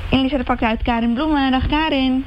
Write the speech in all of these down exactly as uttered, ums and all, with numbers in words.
Elisabeth pakt uit Karin Bloemen. Dag Karin.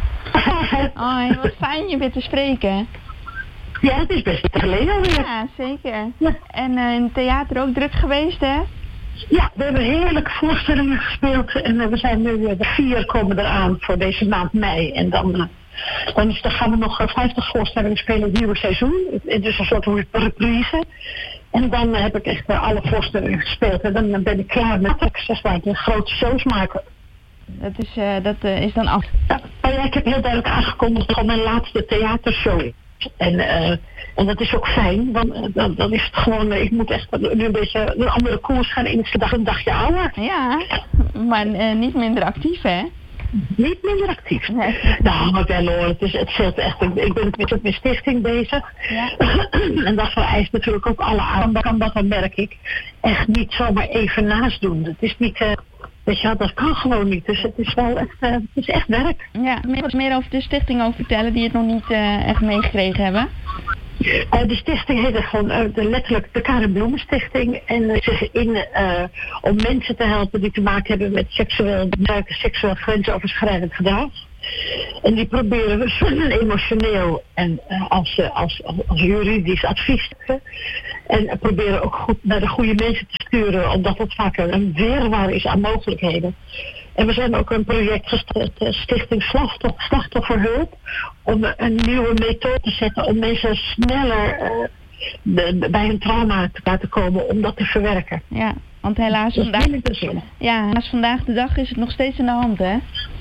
Hoi, wat fijn je weer te spreken. Ja, het is best geleden alweer. Ja, zeker. Ja. En uh, in het theater ook druk geweest, hè? Ja, we hebben heerlijke voorstellingen gespeeld. En uh, we zijn nu uh, de vier komen eraan voor deze maand mei. En dan, uh, dan, is, dan gaan we nog uh, vijftig voorstellingen spelen in het nieuwe seizoen. Het is een soort reprise. En dan uh, heb ik echt uh, alle voorstellingen gespeeld. En dan uh, ben ik klaar met zeg maar, de grote shows maken. Dat is, uh, dat, uh, is dan af. Ja, maar ja, ik heb heel duidelijk aangekondigd dat het mijn laatste theatershow is. En, uh, en dat is ook fijn, want uh, dan, dan is het gewoon, uh, ik moet echt nu een beetje een andere koers gaan in. Het is dag een dagje ouder. Ja, maar uh, niet minder actief, hè? Niet minder actief. Nee. Nou, maar wel hoor, het is het zit echt. Ik, ik ben met mijn stichting bezig. Ja. En dat vereist natuurlijk ook alle aandacht. Dat dan merk ik echt niet zomaar even naast doen. Het is niet. Uh, Weet je, dat kan gewoon niet. Dus het is wel echt, uh, het is echt werk. Ja, wat meer over de stichting over vertellen die het nog niet uh, echt meegekregen hebben. Uh, de stichting heet gewoon uh, de, letterlijk de Karin Bloemen Stichting. En uh, zich in uh, om mensen te helpen die te maken hebben met seksueel gebruik, seksueel grensoverschrijdend gedrag. En die proberen we zowel emotioneel en uh, als, uh, als, als, als juridisch advies te geven. En uh, proberen ook goed naar de goede mensen te sturen, omdat het vaak een wirwar is aan mogelijkheden. En we zijn ook een project gestart, uh, Stichting Slachtoffer, Slachtofferhulp, om uh, een nieuwe methode te zetten om mensen sneller uh, de, de, bij hun trauma te laten komen om dat te verwerken. Ja, want helaas vandaag, ja, helaas vandaag de dag is het nog steeds in de hand, hè?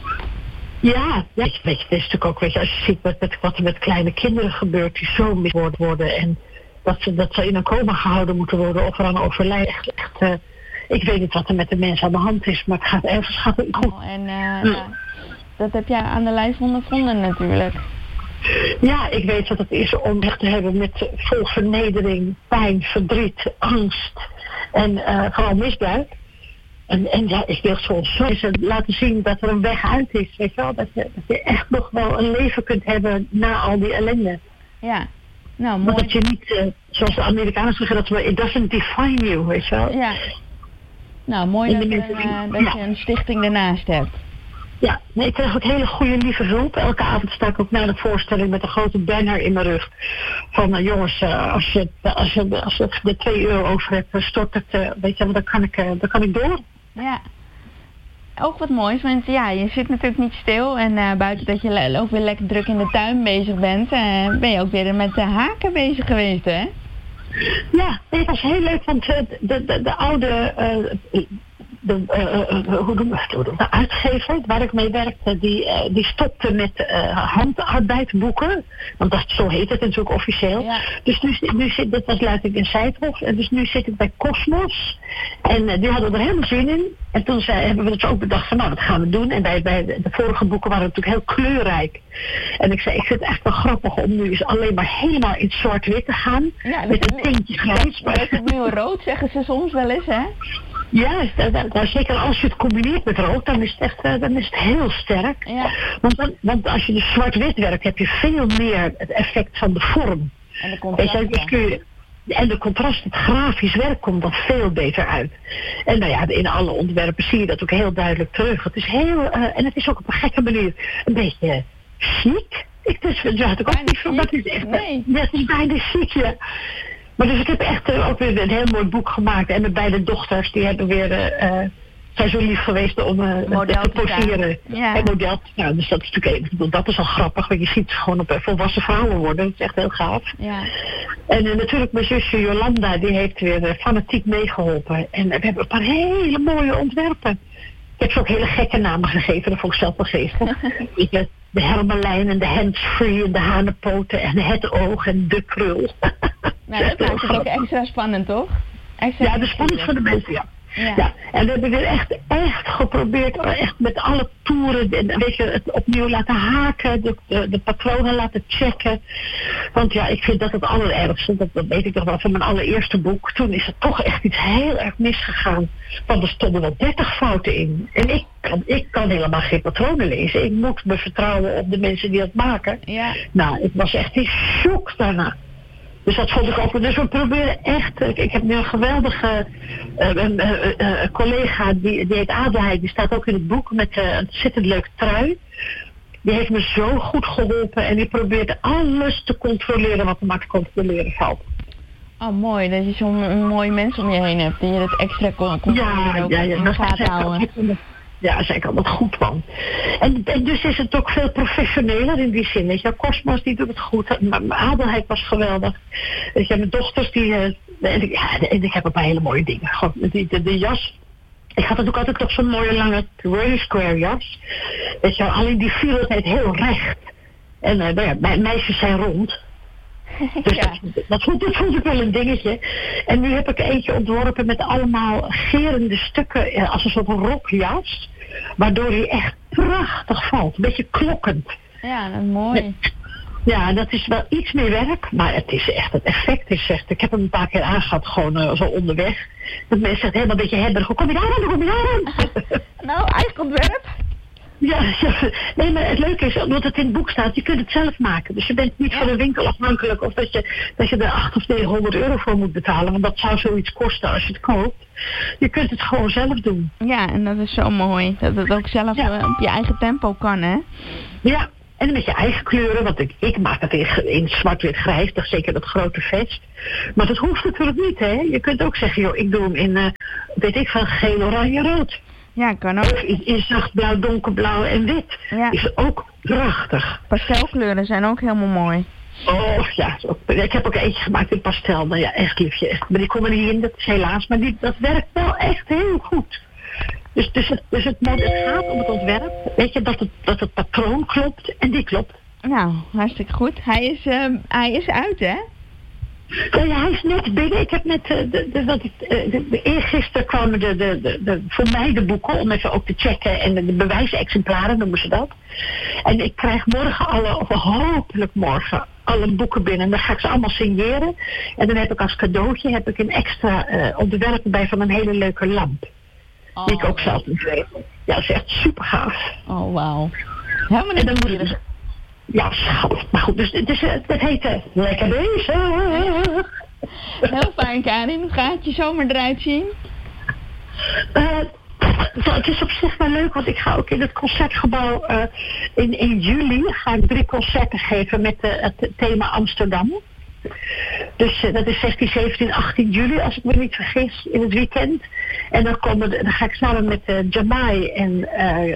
Ja, ja, weet je, het is natuurlijk ook, weet je, als je ziet wat, met, wat er met kleine kinderen gebeurt die zo miswoord worden en dat ze, dat ze in een coma gehouden moeten worden of eraan overlijden. Echt, echt, uh, ik weet niet wat er met de mensen aan de hand is, maar het gaat ergens gaat het goed. Oh, en uh, ja. Ja, dat heb jij aan de lijf ondervonden natuurlijk. Ja, ik weet wat het is om echt te hebben met vol vernedering, pijn, verdriet, angst en uh, vooral misbruik. En, en ja, ik wil soms zo laten zien dat er een weg uit is, weet je wel. Dat je, dat je echt nog wel een leven kunt hebben na al die ellende. Ja, nou mooi. Maar dat je niet, uh, zoals de Amerikanen zeggen, dat we, it doesn't define you, weet je wel. Ja. Nou, mooi dat, mensen, uh, dat ja. je een stichting ernaast hebt. Ja, nee, ik krijg ook hele goede lieve hulp. Elke avond sta ik ook na de voorstelling met een grote banner in mijn rug. Van uh, jongens, uh, als, je, als, je, als je er twee euro over hebt, stort het, uh, weet je wel, dan kan ik, uh, dan kan ik door. Ja, ook wat moois, want ja, je zit natuurlijk niet stil en uh, buiten dat je le- ook weer lekker druk in de tuin bezig bent, uh, ben je ook weer met de haken bezig geweest, hè? Ja, het was heel leuk, want uh, de, de, de oude, uh, de, uh, uh, hoe noem je het, de uitgever waar ik mee werkte, die, uh, die stopte met uh, handarbeidboeken, want dat, zo heet het natuurlijk officieel. Ja. Dus nu, nu zit, dat was Luiting in Seidhof, en dus nu zit ik bij Cosmos. En uh, die hadden er helemaal zin in. En toen zei, hebben we dus ook bedacht van, nou, dat gaan we doen. En bij, bij de, de vorige boeken waren natuurlijk heel kleurrijk. En ik zei, ik vind het echt wel grappig om nu eens alleen maar helemaal in zwart-wit te gaan. Ja, met een tintje grijs. Maar het is nu rood, zeggen ze soms wel eens, hè? Ja, nou, zeker als je het combineert met rood, dan is het echt uh, dan is het heel sterk. Ja. Want, dan, want als je dus zwart-wit werkt, heb je veel meer het effect van de vorm. En de contrast. En, dus kun je, en de contrast, het grafisch werk komt dan veel beter uit. En nou ja, in alle ontwerpen zie je dat ook heel duidelijk terug. Het is heel, uh, en het is ook op een gekke manier een beetje chic. Ik dus, dat had ik ook niet van, dat is echt, nee. Ja, het is bijna chic, ja. Maar dus ik heb echt uh, ook weer een heel mooi boek gemaakt. En mijn beide dochters, die hebben weer, uh, zijn zo lief geweest om uh, model te poseren. Ja. En model te staan. Dus dat is natuurlijk even, dat is al grappig. Want je ziet ze gewoon op uh, volwassen vrouwen worden. Dat is echt heel gaaf. Ja. En uh, natuurlijk mijn zusje Jolanda, die heeft weer uh, fanatiek meegeholpen. En uh, we hebben een paar hele mooie ontwerpen. Ik heb ze ook hele gekke namen gegeven. Dat vond ik zelf wel geestig. De hermelijn en de handsfree en de hanenpoten en het oog en de krul. Nou, dat maakt het ook extra spannend, toch? Extra ja, de spannend voor de mensen, ja. Ja. ja. En we hebben weer echt, echt geprobeerd, echt met alle toeren, weet je, het opnieuw laten haken, de, de, de patronen laten checken. Want ja, ik vind dat het allerergste, dat, dat weet ik nog wel van mijn allereerste boek. Toen is er toch echt iets heel erg misgegaan. Want er stonden wel dertig fouten in. En ik kan, ik kan helemaal geen patronen lezen. Ik moet me vertrouwen op de mensen die dat maken. Ja. Nou, ik was echt in shock daarna. Dus dat vond ik ook. Dus we proberen echt. Ik heb nu een geweldige uh, uh, uh, uh, collega, die, die heet Adelheid, die staat ook in het boek met uh, een ontzettend leuke trui. Die heeft me zo goed geholpen en die probeert alles te controleren wat er maar te controleren valt. Oh, mooi. Dat je zo'n mooie mensen om je heen hebt die je dat extra kon controleren ja, ook ja, ja, in de gaten houden. Ja, zei ik al, dat goed van. En, en dus is het ook veel professioneler in die zin. Weet je, Cosmos die doet het goed. Mijn Adelheid was geweldig. Weet je, mijn dochters die... Uh, en, ja, en ik heb een paar hele mooie dingen. Gewoon, die, de, de jas. Ik had natuurlijk altijd toch zo'n mooie lange Rainy Square jas. Weet je, alleen die viel altijd heel recht. En uh, nou ja, mijn meisjes zijn rond. Dus ja. dat, dat, vond, dat vond ik wel een dingetje. En nu heb ik eentje ontworpen met allemaal gerende stukken uh, als een soort rokjas. Waardoor hij echt prachtig valt. Een beetje klokkend. Ja, dat is mooi. Ja, dat is wel iets meer werk. Maar het is echt, het effect is echt... Ik heb hem een paar keer aangehad, gewoon uh, zo onderweg. Dat mensen zeggen helemaal een beetje hebberig. Kom je daar aan, kom je daar aan? Nou, eigen ontwerp. Ja, ja, nee, maar het leuke is, omdat het in het boek staat, je kunt het zelf maken. Dus je bent niet ja. van de winkel afhankelijk of dat je, dat je er acht of negenhonderd euro voor moet betalen. Want dat zou zoiets kosten als je het koopt. Je kunt het gewoon zelf doen. Ja, en dat is zo mooi. Dat het ook zelf ja. uh, op je eigen tempo kan, hè? Ja, en met je eigen kleuren. Want ik, ik maak het in, in zwart-wit-grijs, toch zeker dat grote vest. Maar dat hoeft natuurlijk niet, hè? Je kunt ook zeggen, joh, ik doe hem in, uh, weet ik van geel, oranje, rood. Ja, kan ook. Of in, in zachtblauw, donkerblauw en wit. Ja. Is ook prachtig. Pastelkleuren zijn ook helemaal mooi. Oh ja, ik heb ook eentje gemaakt in pastel. Nou ja, echt liefje. Echt. Maar die komen er niet in, dat is helaas. Maar die, dat werkt wel echt heel goed. Dus, dus, het, dus het, het gaat om het ontwerp. Weet je, dat het, dat het patroon klopt en die klopt. Nou, hartstikke goed. Hij is, uh, hij is uit, hè? Ja, ja, hij is net binnen. Ik heb net, uh, de, de, de, de, de, de, eergisteren kwamen de, de, de, de, voor mij de boeken om even ook te checken en de, de bewijsexemplaren noemen ze dat. En ik krijg morgen alle, of hopelijk morgen, alle boeken binnen. En dan ga ik ze allemaal signeren. En dan heb ik als cadeautje heb ik een extra uh, ontwerp bij van een hele leuke lamp. Oh, die ik ook zelf moet weten. Ja, dat is echt super gaaf. Oh, wauw. Helemaal niet nieuwsgierig. Ja, schat. Maar goed, dus, dus het heet uh, Lekker Bezig. Heel fijn, Karin. Hoe gaat je zomer eruit zien? Uh, het is op zich wel leuk, want ik ga ook in het concertgebouw uh, in, in juli ga ik drie concerten geven met uh, het thema Amsterdam. Dus uh, dat is zestien, zeventien, achttien juli, als ik me niet vergis, in het weekend. En dan, komen de, dan ga ik samen met uh, Jamai en uh,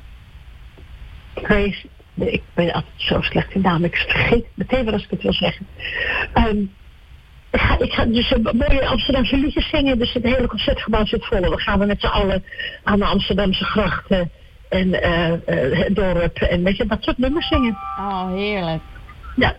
Grace. Ik ben altijd zo slecht in naam, ik vergeet meteen wel als ik het wil zeggen. Um, ik, ga, ik ga dus een mooie Amsterdamse liedjes zingen, dus het hele concertgebouw zit vol. Dan gaan we met z'n allen aan de Amsterdamse grachten en uh, uh, het dorp en weet je, dat soort nummers zingen. Oh, heerlijk. Ja.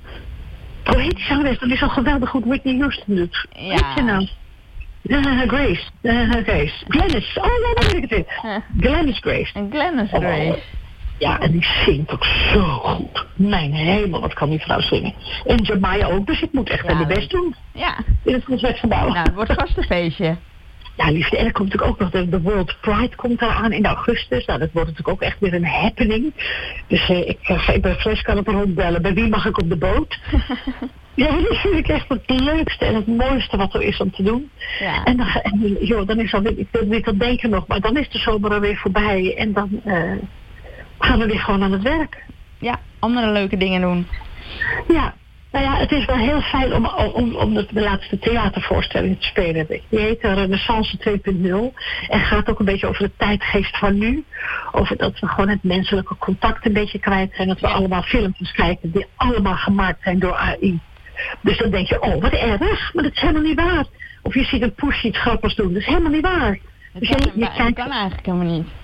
Hoe heet die zangeres? Dat is zo geweldig goed Whitney Houston doet. Ja. Weet je nou? Uh, Grace. Uh, Grace. Glennis. Oh ja, daar weet ik het weer. Glennis Grace. En Glennis Grace. Oh. Ja, en die zingt ook zo goed. Mijn hemel, wat kan die vrouw zingen. En Jamaya ook, dus ik moet echt ja, mijn best doen. Ja. In het concertgebouw. Nou, het wordt gastenfeestje. Ja, liefde. En er komt natuurlijk ook nog de, de World Pride komt daar aan in augustus. Nou, dat wordt natuurlijk ook echt weer een happening. Dus uh, ik ga uh, bij Fles kan op rondbellen. Bij wie mag ik op de boot? Ja, dat vind ik echt het leukste en het mooiste wat er is om te doen. Ja. En dan, en, joh, dan is alweer, ik wil niet aan denken nog, maar dan is de zomer alweer voorbij. En dan uh, gaan we weer gewoon aan het werk. Ja, andere leuke dingen doen. Ja, nou ja, het is wel heel fijn om, om, om de, de laatste theatervoorstelling te spelen. Die heet Renaissance twee punt nul en gaat ook een beetje over de tijdgeest van nu. Over dat we gewoon het menselijke contact een beetje kwijt zijn. Dat we ja. allemaal filmpjes kijken die allemaal gemaakt zijn door A I. Dus dan denk je, oh wat erg, maar dat is helemaal niet waar. Of je ziet een poesje iets grappigs doen, dat is helemaal niet waar. Dat dus kan, je, je dat kijkt, kan eigenlijk helemaal niet.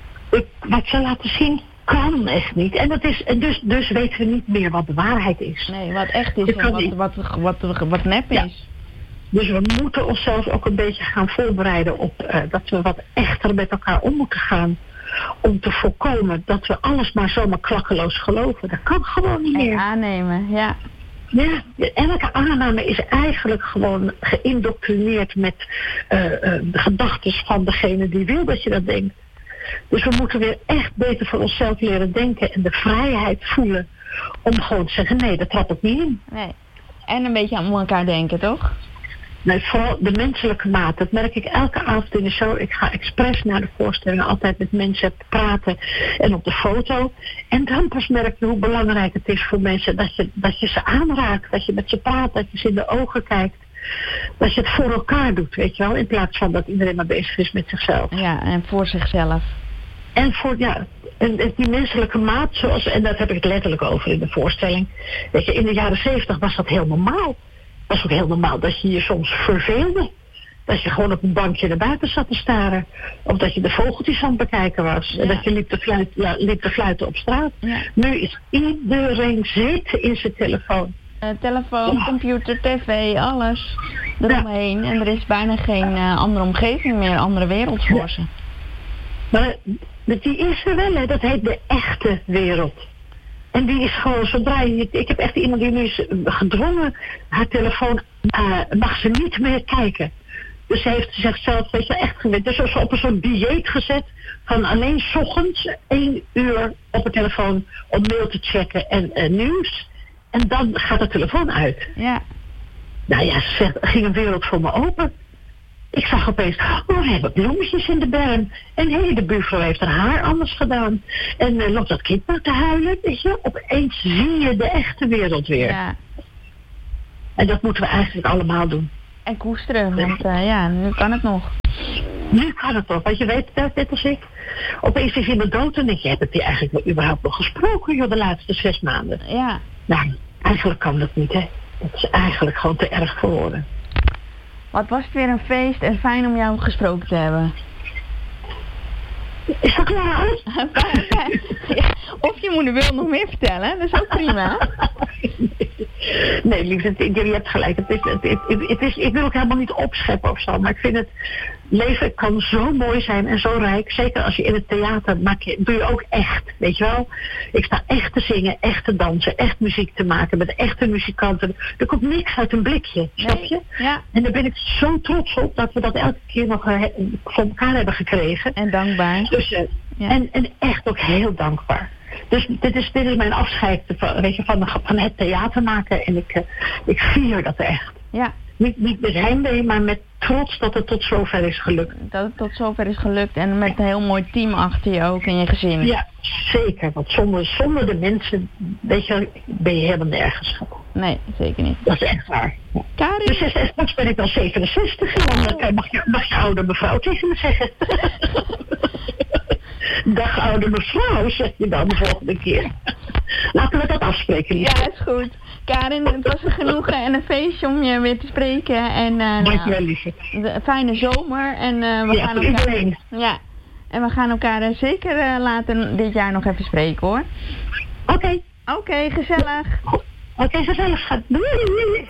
Wat ze laten zien kan echt niet. En dat is, dus, dus weten we niet meer wat de waarheid is. Nee, wat echt is en wat, wat, wat, wat, wat nep is. Ja. Dus we moeten onszelf ook een beetje gaan voorbereiden op uh, dat we wat echter met elkaar om moeten gaan. Om te voorkomen dat we alles maar zomaar klakkeloos geloven. Dat kan gewoon niet meer. En aannemen, ja. Ja, elke aanname is eigenlijk gewoon geïndoctrineerd met uh, uh, de gedachten van degene die wil dat je dat denkt. Dus we moeten weer echt beter voor onszelf leren denken en de vrijheid voelen om gewoon te zeggen, nee, dat trap ik niet in. Nee. En een beetje aan elkaar denken, toch? Nee, vooral de menselijke maat. Dat merk ik elke avond in de show. Ik ga expres naar de voorstellingen altijd met mensen praten en op de foto. En dan pas merk je hoe belangrijk het is voor mensen dat je, dat je ze aanraakt, dat je met ze praat, dat je ze in de ogen kijkt. Dat je het voor elkaar doet, weet je wel, in plaats van dat iedereen maar bezig is met zichzelf. Ja, en voor zichzelf. En voor, ja, en, en die menselijke maat, zoals, en daar heb ik het letterlijk over in de voorstelling. Weet je, in de jaren zeventig was dat heel normaal. Het was ook heel normaal dat je je soms verveelde. Dat je gewoon op een bankje naar buiten zat te staren. Of dat je de vogeltjes aan het bekijken was. Ja. En dat je liep te, fluit, ja, liep te fluiten op straat. Ja. Nu is iedereen zitten in zijn telefoon. Uh, telefoon, ja. Computer, tv, alles eromheen. Ja. En er is bijna geen uh, andere omgeving meer, andere wereld voor ja. ze. Maar die is er wel, hè. Dat heet de echte wereld. En die is gewoon, zodra je... Ik heb echt iemand die nu is gedwongen, haar telefoon, uh, mag ze niet meer kijken. Dus ze heeft zichzelf, weet je, echt gewend. Dus ze op een soort dieet gezet van alleen 's ochtends één uur op de telefoon om mail te checken en uh, nieuws. En dan gaat de telefoon uit. Ja. Nou ja, ze zegt, er ging een wereld voor me open. Ik zag opeens, oh, we hebben bloemetjes in de berm. En hé, hey, de buurvrouw heeft haar haar anders gedaan. En uh, loopt dat kind maar te huilen, weet je. Opeens zie je de echte wereld weer. Ja. En dat moeten we eigenlijk allemaal doen. En koesteren, want uh, ja, nu kan het nog. Nu kan het nog, want je weet het net als ik. Opeens is iemand dood en denk je, heb ik die eigenlijk wel überhaupt nog gesproken, joh, de laatste zes maanden? Ja. Nou, eigenlijk kan dat niet, hè. Het is eigenlijk gewoon te erg voor woorden. Wat was het weer een feest en fijn om jou gesproken te hebben. Is dat klaar? Of je moeder wil nog meer vertellen, dat is ook prima. Nee, liefde, je hebt gelijk. Het is, het, het, het is, ik wil ook helemaal niet opscheppen of zo, maar ik vind het leven kan zo mooi zijn en zo rijk. Zeker als je in het theater maak je, doe je ook echt, weet je wel. Ik sta echt te zingen, echt te dansen, echt muziek te maken met echte muzikanten. Er komt niks uit een blikje, snap je? Ja. En daar ben ik zo trots op dat we dat elke keer nog uh, voor elkaar hebben gekregen. En dankbaar. Dus, uh, ja. en, en echt ook heel dankbaar. Dus dit is, dit is mijn afscheid van, weet je, van, van het theater maken. En ik, uh, ik vier dat echt. Ja. Niet, niet met heimwee, maar met trots dat het tot zover is gelukt. Dat het tot zover is gelukt en met een heel mooi team achter je ook in je gezin. Ja, zeker. Want zonder, zonder de mensen, weet je, ben je helemaal nergens. Nee, zeker niet. Dat is echt waar. Ja. Karin? Dus straks ben ik al zevenenzestig en dan oh. mag, je, mag je oude mevrouw tegen me zeggen. Dag oude mevrouw, zeg je dan de volgende keer. Laten we dat afspreken. Lief. Ja, is goed. Karin, het was een genoegen en een feestje om je weer te spreken. En, uh, Dankjewel, lieve. Een fijne zomer. En, uh, we ja, gaan voor elkaar, iedereen. Ja, en we gaan elkaar uh, zeker uh, later dit jaar nog even spreken, hoor. Oké. Okay. Oké, okay, gezellig. Oké, okay, gezellig, schat. Doei.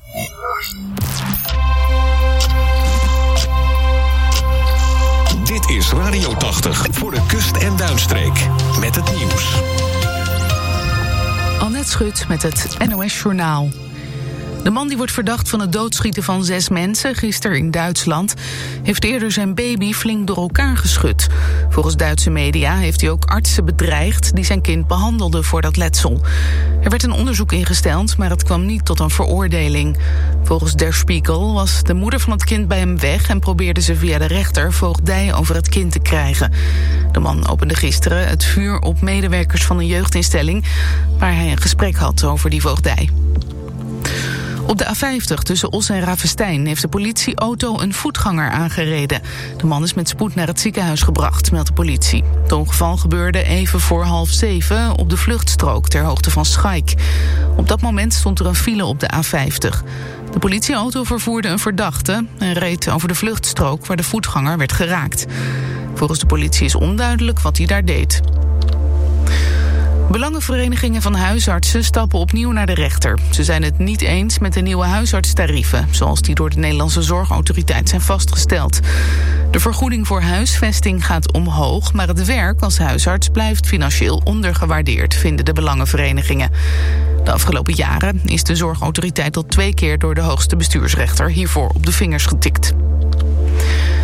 Dit is Radio tachtig voor de kust- en duinstreek. Met het nieuws. Annette Schut met het N O S-journaal. De man die wordt verdacht van het doodschieten van zes mensen gisteren in Duitsland heeft eerder zijn baby flink door elkaar geschud. Volgens Duitse media heeft hij ook artsen bedreigd die zijn kind behandelden voor dat letsel. Er werd een onderzoek ingesteld, maar het kwam niet tot een veroordeling. Volgens Der Spiegel was de moeder van het kind bij hem weg en probeerde ze via de rechter voogdij over het kind te krijgen. De man opende gisteren het vuur op medewerkers van een jeugdinstelling waar hij een gesprek had over die voogdij. Op de A vijftig tussen Os en Ravestein heeft de politieauto een voetganger aangereden. De man is met spoed naar het ziekenhuis gebracht, meldt de politie. Het ongeval gebeurde even voor half zeven op de vluchtstrook ter hoogte van Schaik. Op dat moment stond er een file op de A vijftig. De politieauto vervoerde een verdachte en reed over de vluchtstrook waar de voetganger werd geraakt. Volgens de politie is onduidelijk wat hij daar deed. Belangenverenigingen van huisartsen stappen opnieuw naar de rechter. Ze zijn het niet eens met de nieuwe huisartstarieven, zoals die door de Nederlandse Zorgautoriteit zijn vastgesteld. De vergoeding voor huisvesting gaat omhoog, maar het werk als huisarts blijft financieel ondergewaardeerd, vinden de belangenverenigingen. De afgelopen jaren is de Zorgautoriteit al twee keer door de hoogste bestuursrechter hiervoor op de vingers getikt.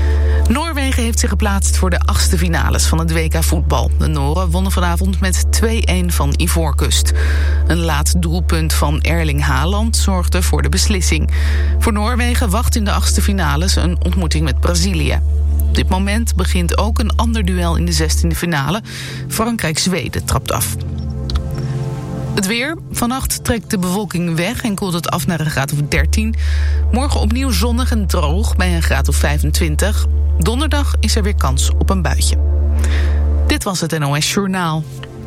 Noorwegen heeft zich geplaatst voor de achtste finales van het W K voetbal. De Noren wonnen vanavond met twee-een van Ivoorkust. Een laat doelpunt van Erling Haaland zorgde voor de beslissing. Voor Noorwegen wacht in de achtste finales een ontmoeting met Brazilië. Op dit moment begint ook een ander duel in de zestiende finale. Frankrijk-Zweden trapt af. Het weer. Vannacht trekt de bewolking weg en koelt het af naar een graad of dertien. Morgen opnieuw zonnig en droog bij een graad of vijfentwintig. Donderdag is er weer kans op een buitje. Dit was het N O S Journaal.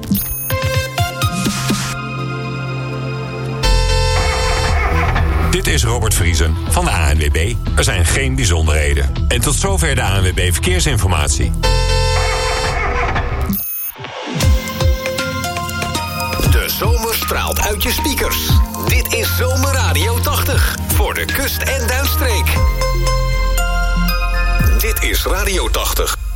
Dit is Robert Vriesen van de A N W B. Er zijn geen bijzonderheden. En tot zover de A N W B Verkeersinformatie. De zomer straalt uit je speakers. Dit is Zomerradio tachtig. Voor de kust en duinstreek. Dit is Radio tachtig.